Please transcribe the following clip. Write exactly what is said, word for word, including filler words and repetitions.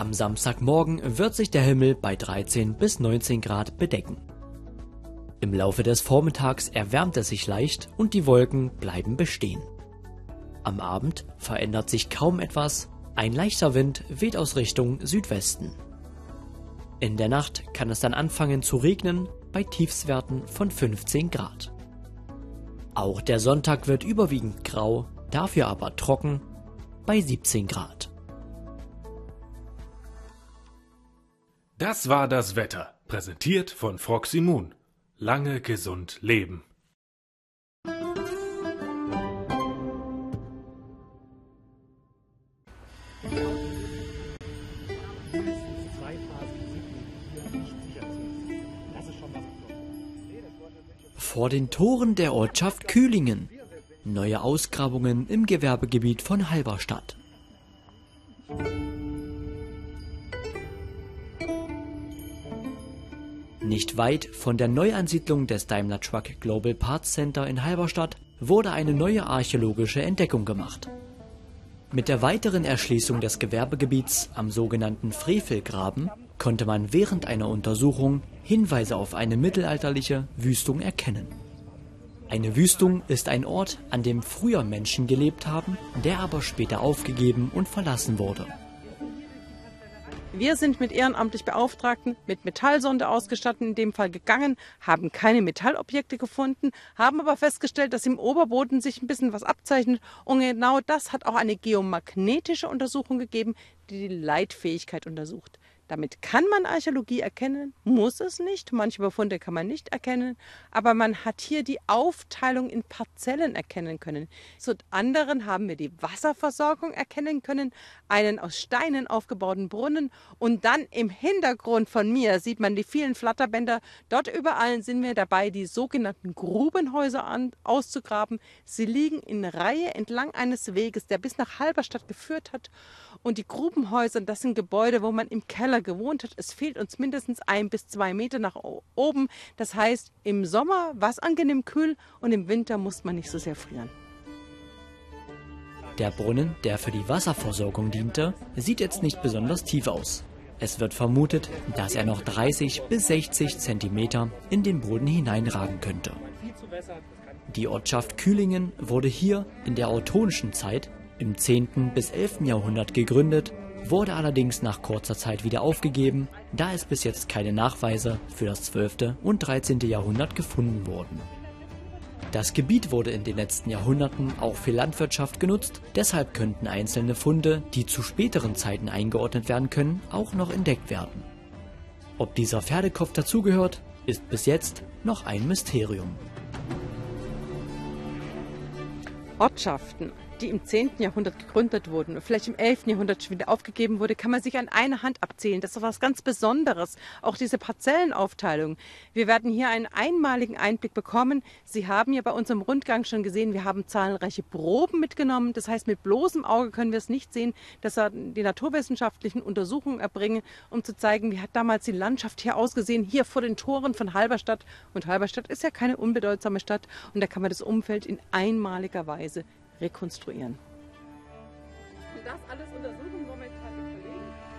Am Samstagmorgen wird sich der Himmel bei dreizehn bis neunzehn Grad bedecken. Im Laufe des Vormittags erwärmt es sich leicht und die Wolken bleiben bestehen. Am Abend verändert sich kaum etwas, ein leichter Wind weht aus Richtung Südwesten. In der Nacht kann es dann anfangen zu regnen bei Tiefstwerten von fünfzehn Grad. Auch der Sonntag wird überwiegend grau, dafür aber trocken bei siebzehn Grad. Das war das Wetter, präsentiert von Froximun. Lange gesund leben. Vor den Toren der Ortschaft Kühlingen. Neue Ausgrabungen im Gewerbegebiet von Halberstadt. Nicht weit von der Neuansiedlung des Daimler Truck Global Parts Center in Halberstadt wurde eine neue archäologische Entdeckung gemacht. Mit der weiteren Erschließung des Gewerbegebiets am sogenannten Frevelgraben konnte man während einer Untersuchung Hinweise auf eine mittelalterliche Wüstung erkennen. Eine Wüstung ist ein Ort, an dem früher Menschen gelebt haben, der aber später aufgegeben und verlassen wurde. Wir sind mit ehrenamtlich Beauftragten mit Metallsonde ausgestattet, in dem Fall gegangen, haben keine Metallobjekte gefunden, haben aber festgestellt, dass im Oberboden sich ein bisschen was abzeichnet. Und genau das hat auch eine geomagnetische Untersuchung gegeben, die die Leitfähigkeit untersucht. Damit kann man Archäologie erkennen, muss es nicht. Manche Befunde kann man nicht erkennen, aber man hat hier die Aufteilung in Parzellen erkennen können. Zu anderen haben wir die Wasserversorgung erkennen können, einen aus Steinen aufgebauten Brunnen und dann im Hintergrund von mir sieht man die vielen Flatterbänder. Dort überall sind wir dabei, die sogenannten Grubenhäuser an, auszugraben. Sie liegen in Reihe entlang eines Weges, der bis nach Halberstadt geführt hat. Und die Grubenhäuser, das sind Gebäude, wo man im Keller gewohnt hat. Es fehlt uns mindestens ein bis zwei Meter nach oben. Das heißt, im Sommer war es angenehm kühl und im Winter muss man nicht so sehr frieren. Der Brunnen, der für die Wasserversorgung diente, sieht jetzt nicht besonders tief aus. Es wird vermutet, dass er noch dreißig bis sechzig Zentimeter in den Boden hineinragen könnte. Die Ortschaft Kühlingen wurde hier in der Ottonischen Zeit im zehnten bis elften Jahrhundert gegründet, wurde allerdings nach kurzer Zeit wieder aufgegeben, da es bis jetzt keine Nachweise für das zwölfte und dreizehnte Jahrhundert gefunden wurden. Das Gebiet wurde in den letzten Jahrhunderten auch für Landwirtschaft genutzt, deshalb könnten einzelne Funde, die zu späteren Zeiten eingeordnet werden können, auch noch entdeckt werden. Ob dieser Pferdekopf dazugehört, ist bis jetzt noch ein Mysterium. Ortschaften, die im zehnten Jahrhundert gegründet wurden und vielleicht im elften Jahrhundert schon wieder aufgegeben wurde, kann man sich an einer Hand abzählen. Das ist was ganz Besonderes. Auch diese Parzellenaufteilung. Wir werden hier einen einmaligen Einblick bekommen. Sie haben ja bei unserem Rundgang schon gesehen, wir haben zahlreiche Proben mitgenommen. Das heißt, mit bloßem Auge können wir es nicht sehen, dass wir die naturwissenschaftlichen Untersuchungen erbringen, um zu zeigen, wie hat damals die Landschaft hier ausgesehen, hier vor den Toren von Halberstadt. Und Halberstadt ist ja keine unbedeutsame Stadt und da kann man das Umfeld in einmaliger Weise rekonstruieren. Und das alles untersuchen